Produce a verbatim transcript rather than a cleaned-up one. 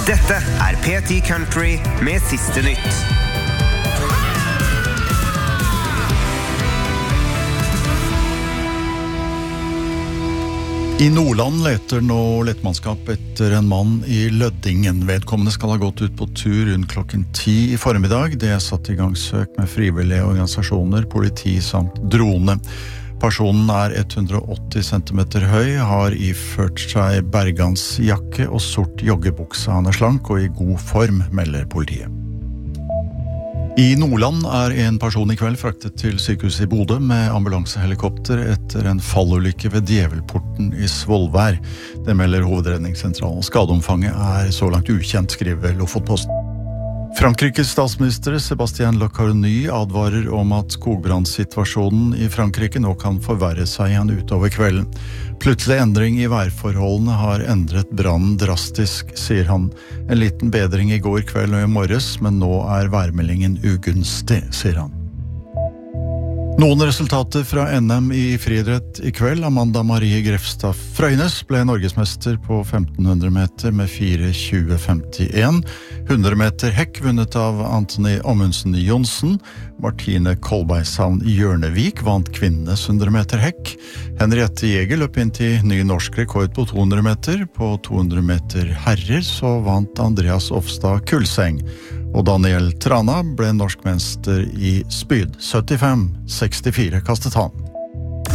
Dette er P ti Country med siste nytt. I Nordland leter nå lettmannskap etter en mann i Løddingen. Vedkommende skal ha gått ut på tur rundt klokken ti i formiddag. Det er satt i gang søk med frivillige organisasjoner, politi samt drone. Personen er hundre og åtti centimeter høy, har iført seg bergansjakke og sort joggebukse. Han er slank og i god form, melder politiet. I Nordland er en person i kveld fraktet til sykehuset i Bodø med ambulansehelikopter etter en fallulykke ved Djevelporten i Svolvær. Det melder hovedredningssentralen. Skadeomfanget er så langt ukjent, skriver Lofotposten. Frankrikes statsminister Sébastien Lecornu advarer om at skogbrandsituasjonen i Frankrike nå kan forverre seg igjen utover kvelden. Plutselig endring i værforholdene har endret brannen drastisk, sier han. En liten bedring i går kveld og i morges, men nå er værmeldingen ugunstig, sier han. Noen resultater fra N M i friidrett i kveld. Amanda Marie Grefstad Frøynes ble norgesmester på femten hundre meter med fire tjue femtien. hundre meter hekk vunnet av Antony Ommundsen Jonsen. Martine Kolbeishavn Hjørnevik vant kvinnenes hundre meter hekk. Henriette Jeger løp inn til ny norsk rekord på to hundre meter. På to hundre meter herrer så vant Andreas Ofstad Kulseng. Og Daniel Trana ble norsk mester i spyd. syttifem sekstifire kastet han.